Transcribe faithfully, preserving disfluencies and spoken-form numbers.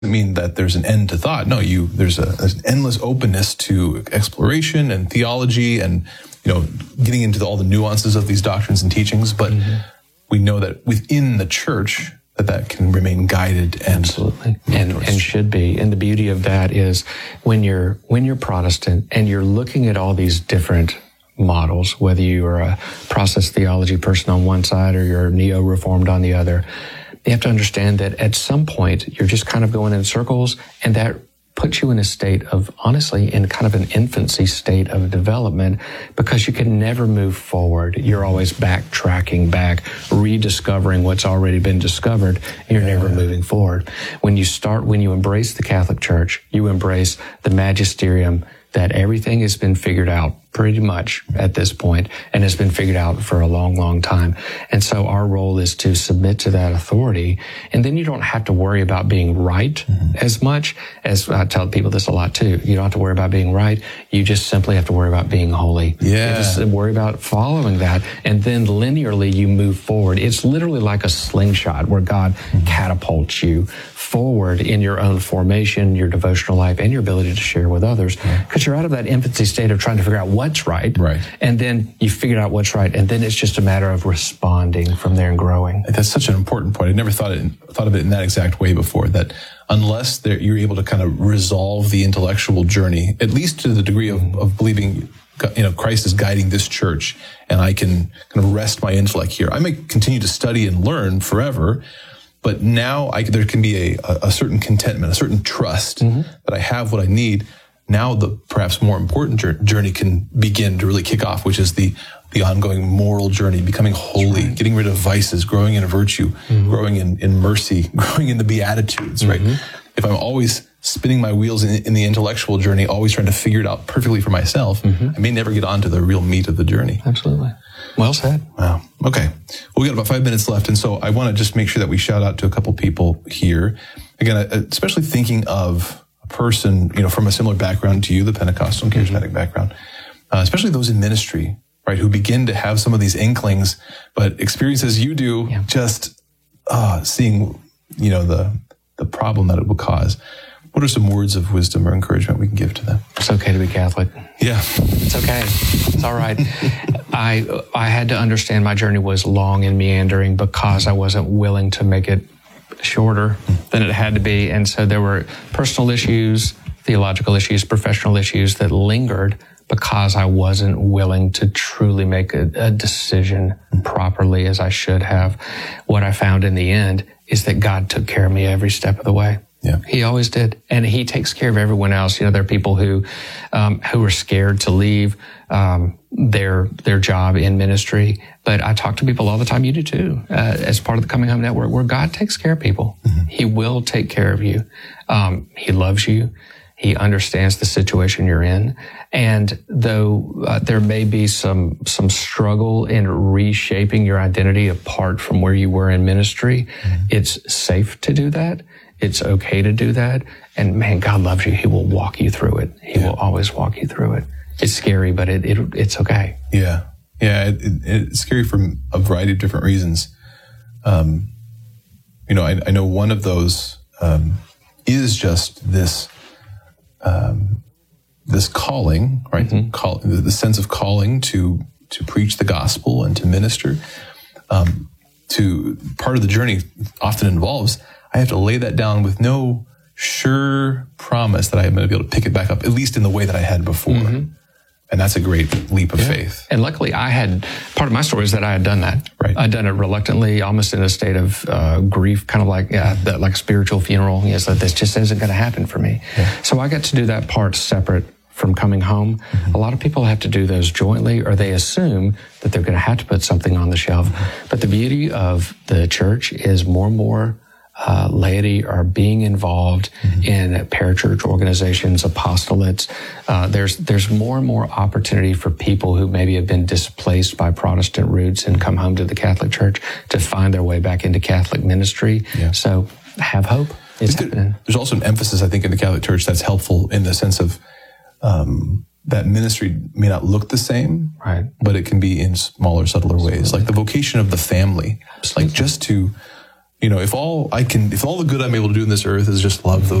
mean that there's an end to thought. No, you there's a, an endless openness to exploration and theology and, you know, getting into the, all the nuances of these doctrines and teachings. But mm-hmm. we know that within the church that that can remain guided and absolutely and and should be. And the beauty of that is when you're when you're Protestant and you're looking at all these different models, whether you're a process theology person on one side or you're neo-reformed on the other, you have to understand that at some point you're just kind of going in circles, and that puts you in a state of, honestly, in kind of an infancy state of development, because you can never move forward. You're always backtracking back, rediscovering what's already been discovered, and you're never moving forward. When you start, when you embrace the Catholic Church, you embrace the magisterium, that everything has been figured out pretty much at this point and has been figured out for a long, long time. And so our role is to submit to that authority. And then you don't have to worry about being right mm-hmm. as much as I tell people this a lot too. You don't have to worry about being right. You just simply have to worry about being holy. Yeah. You just worry about following that. And then linearly you move forward. It's literally like a slingshot where God mm-hmm. catapults you forward in your own formation, your devotional life, and your ability to share with others. Because you're out of that infancy state of trying to figure out what's right. Right. And then you figured out what's right. And then it's just a matter of responding from there and growing. That's such an important point. I never thought it, thought of it in that exact way before, that unless there, you're able to kind of resolve the intellectual journey, at least to the degree of, of believing, you know, Christ is guiding this church, and I can kind of rest my intellect here. I may continue to study and learn forever, but now I, there can be a, a certain contentment, a certain trust mm-hmm. that I have what I need. Now the perhaps more important journey can begin to really kick off, which is the the ongoing moral journey, becoming holy, right. getting rid of vices, growing in virtue, mm-hmm. growing in, in mercy, growing in the Beatitudes, mm-hmm. right? If I'm always spinning my wheels in, in the intellectual journey, always trying to figure it out perfectly for myself, mm-hmm. I may never get onto the real meat of the journey. Absolutely. Well said. Wow. Okay. Well, we got about five minutes left. And so I want to just make sure that we shout out to a couple people here. Again, especially thinking of a person, you know, from a similar background to you, the Pentecostal and charismatic mm-hmm. background, uh, especially those in ministry, right, who begin to have some of these inklings, but experience as you do, yeah. just uh, seeing, you know, the the problem that it will cause. What are some words of wisdom or encouragement we can give to them? It's okay to be Catholic. Yeah. It's okay. It's all right. I I had to understand my journey was long and meandering because I wasn't willing to make it shorter than it had to be. And so there were personal issues, theological issues, professional issues that lingered because I wasn't willing to truly make a, a decision properly as I should have. What I found in the end is that God took care of me every step of the way. Yeah. He always did. And he takes care of everyone else. You know, there are people who, um, who are scared to leave, um, their, their job in ministry. But I talk to people all the time. You do too, uh, as part of the Coming Home Network, where God takes care of people. Mm-hmm. He will take care of you. Um, he loves you. He understands the situation you're in. And though uh, there may be some some struggle in reshaping your identity apart from where you were in ministry, mm-hmm. it's safe to do that. It's okay to do that. And man, God loves you. He will walk you through it. He yeah. will always walk you through it. It's scary, but it, it it's okay. Yeah. Yeah. It, it, it's scary for a variety of different reasons. Um, you know, I, I know one of those um, is just this Um, this calling, right? Mm-hmm. Call, the, the sense of calling to to preach the gospel and to minister. Um, to part of the journey often involves I have to lay that down with no sure promise that I'm going to be able to pick it back up, at least in the way that I had before. Mm-hmm. And that's a great leap of yeah. faith. And luckily, I had part of my story is that I had done that. Right. I'd done it reluctantly, almost in a state of uh, grief, kind of like yeah, that, like a spiritual funeral. Yes, that this just isn't going to happen for me. Yeah. So I got to do that part separate from coming home. Mm-hmm. A lot of people have to do those jointly, or they assume that they're going to have to put something on the shelf. Mm-hmm. But the beauty of the church is more and more Uh, laity are being involved mm-hmm. in parachurch organizations, apostolates. Uh, there's there's more and more opportunity for people who maybe have been displaced by Protestant roots and come home to the Catholic Church to find their way back into Catholic ministry. Yeah. So have hope. It's there, happening. There's also an emphasis, I think, in the Catholic Church that's helpful in the sense of um, that ministry may not look the same, right? But it can be in smaller, subtler ways, Absolutely. Like the vocation of the family, Absolutely. Like just to You know, if all I can, if all the good I'm able to do in this earth is just love those